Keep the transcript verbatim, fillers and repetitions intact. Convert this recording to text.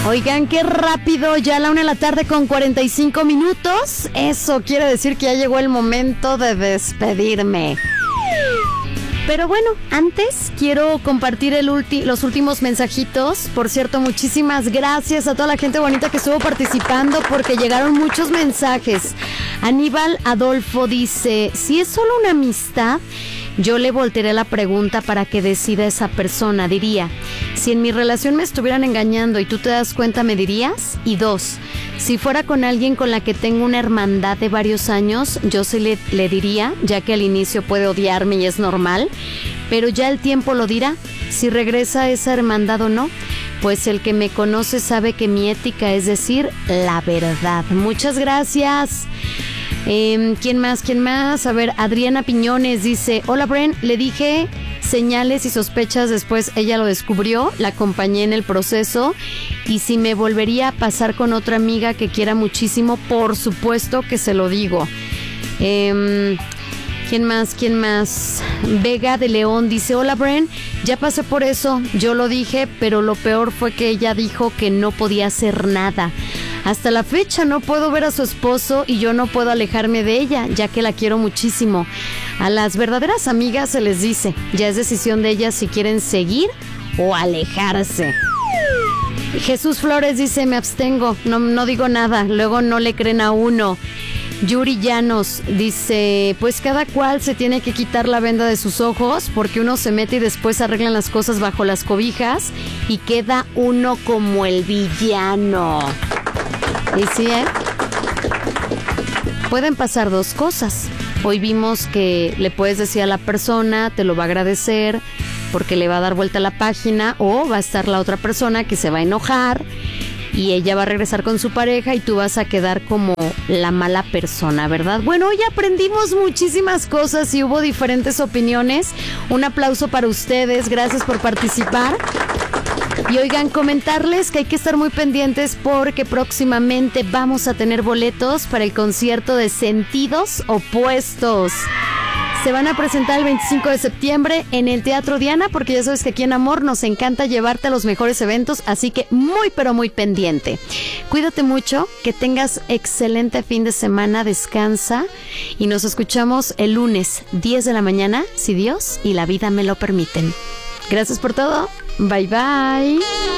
Oigan, qué rápido, ya a la una de la tarde con cuarenta y cinco minutos. Eso quiere decir que ya llegó el momento de despedirme. Pero bueno, antes quiero compartir el ulti- los últimos mensajitos. Por cierto, muchísimas gracias a toda la gente bonita que estuvo participando porque llegaron muchos mensajes. Aníbal Adolfo dice, si es solo una amistad, yo le voltearé la pregunta para que decida esa persona. Diría, si en mi relación me estuvieran engañando y tú te das cuenta, ¿me dirías? Y dos, si fuera con alguien con la que tengo una hermandad de varios años, yo sí le, le diría, ya que al inicio puede odiarme y es normal, pero ya el tiempo lo dirá, si regresa esa hermandad o no. Pues el que me conoce sabe que mi ética es decir la verdad. Muchas gracias. Eh, ¿Quién más? ¿Quién más? A ver, Adriana Piñones dice, hola Bren, le dije señales y sospechas, después ella lo descubrió, la acompañé en el proceso y si me volvería a pasar con otra amiga que quiera muchísimo, por supuesto que se lo digo. Eh, ¿Quién más? ¿Quién más? Vega de León dice, hola Bren, ya pasé por eso, yo lo dije, pero lo peor fue que ella dijo que no podía hacer nada. Hasta la fecha no puedo ver a su esposo y yo no puedo alejarme de ella, ya que la quiero muchísimo. A las verdaderas amigas se les dice, ya es decisión de ellas si quieren seguir o alejarse. Jesús Flores dice, me abstengo, no, no digo nada, luego no le creen a uno. Yuri Llanos dice, pues cada cual se tiene que quitar la venda de sus ojos porque uno se mete y después arreglan las cosas bajo las cobijas y queda uno como el villano. Y sí, ¿eh? Pueden pasar dos cosas. Hoy vimos que le puedes decir a la persona, te lo va a agradecer porque le va a dar vuelta a la página, o va a estar la otra persona que se va a enojar y ella va a regresar con su pareja y tú vas a quedar como la mala persona, ¿verdad? Bueno, hoy aprendimos muchísimas cosas y hubo diferentes opiniones. Un aplauso para ustedes, gracias por participar. Y oigan, comentarles que hay que estar muy pendientes porque próximamente vamos a tener boletos para el concierto de Sentidos Opuestos. Se van a presentar el veinticinco de septiembre en el Teatro Diana, porque ya sabes que aquí en Amor nos encanta llevarte a los mejores eventos, así que muy pero muy pendiente. Cuídate mucho, que tengas excelente fin de semana, descansa y nos escuchamos el lunes diez de la mañana, si Dios y la vida me lo permiten. Gracias por todo, bye bye.